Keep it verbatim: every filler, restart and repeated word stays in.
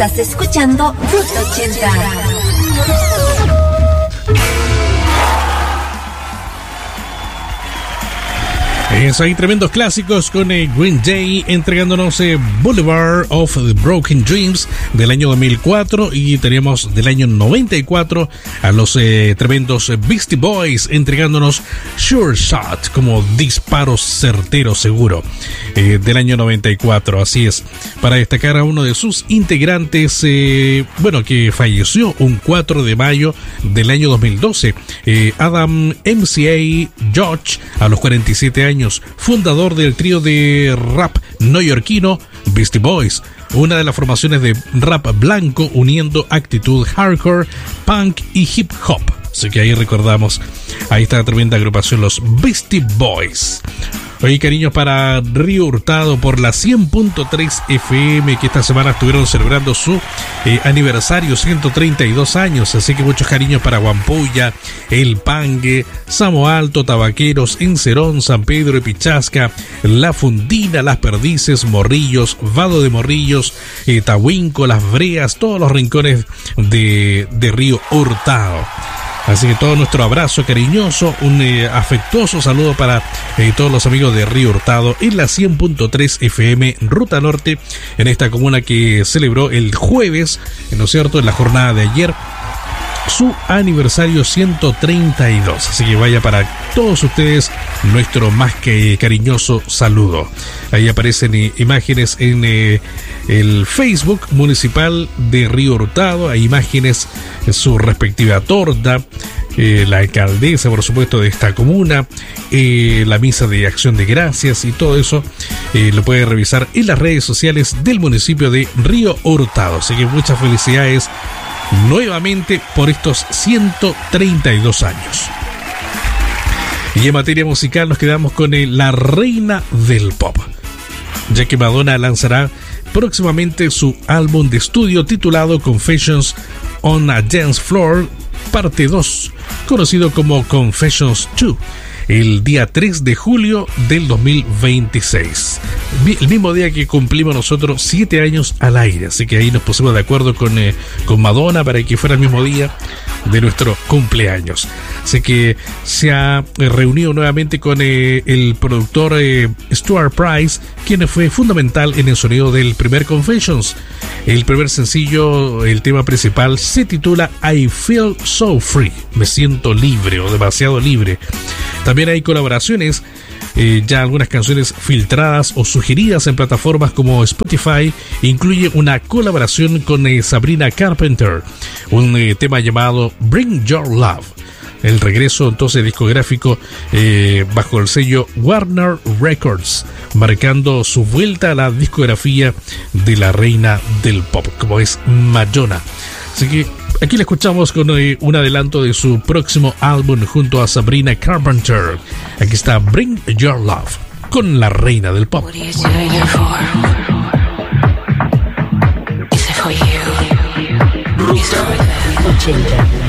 Estás escuchando Ruta ochenta. Eso, hay tremendos clásicos con eh, Green Day entregándonos eh, Boulevard of the Broken Dreams del año dos mil cuatro, y teníamos del año noventa y cuatro a los eh, tremendos Beastie Boys entregándonos Sure Shot como disparo certero seguro eh, del año noventa y cuatro. Así es, para destacar a uno de sus integrantes, eh, bueno, que falleció un cuatro de mayo del año dos mil doce, eh, Adam M C A George, a los cuarenta y siete años, fundador del trío de rap neoyorquino Beastie Boys, una de las formaciones de rap blanco uniendo actitud hardcore, punk y hip hop. Así que ahí recordamos a esta tremenda agrupación, los Beastie Boys. Oye, cariños para Río Hurtado por la cien punto tres F M, que esta semana estuvieron celebrando su eh, aniversario, ciento treinta y dos años. Así que muchos cariños para Guampuya, El Pangue, Samo Alto, Tabaqueros, Encerón, San Pedro de Pichasca, La Fundina, Las Perdices, Morrillos, Vado de Morrillos, eh, Tahuinco, Las Breas, todos los rincones de, de Río Hurtado. Así que todo nuestro abrazo cariñoso, un eh, afectuoso saludo para eh, todos los amigos de Río Hurtado en la cien punto tres F M Ruta Norte, en esta comuna que celebró el jueves, ¿no es cierto?, en la jornada de ayer, su aniversario ciento treinta y dos. Así que vaya para todos ustedes nuestro más que cariñoso saludo. Ahí aparecen eh, imágenes en eh, el Facebook municipal de Río Hurtado. Hay imágenes en su respectiva torta, eh, la alcaldesa, por supuesto, de esta comuna, eh, la misa de acción de gracias y todo eso eh, lo puede revisar en las redes sociales del municipio de Río Hurtado. Así que muchas felicidades nuevamente por estos ciento treinta y dos años. Y en materia musical nos quedamos con eh, la reina del pop, ya que Madonna lanzará próximamente su álbum de estudio titulado Confessions on a Dance Floor parte dos, conocido como Confessions dos, el día tres de julio del dos mil veintiséis, el mismo día que cumplimos nosotros siete años al aire. Así que ahí nos pusimos de acuerdo con, eh, con Madonna para que fuera el mismo día de nuestro cumpleaños. Así que se ha reunido nuevamente con eh, el productor eh, Stuart Price, quien fue fundamental en el sonido del primer Confessions. El primer sencillo, el tema principal, se titula I Feel So Free, me siento libre o demasiado libre. También hay colaboraciones, eh, ya algunas canciones filtradas o sugeridas en plataformas como Spotify. Incluye una colaboración con eh, Sabrina Carpenter, un eh, tema llamado Bring Your Love. El regreso entonces discográfico eh, bajo el sello Warner Records, marcando su vuelta a la discografía de la reina del pop, como es Madonna. Así que aquí la escuchamos con eh, un adelanto de su próximo álbum junto a Sabrina Carpenter. Aquí está Bring Your Love con la reina del pop. Ruta ochenta.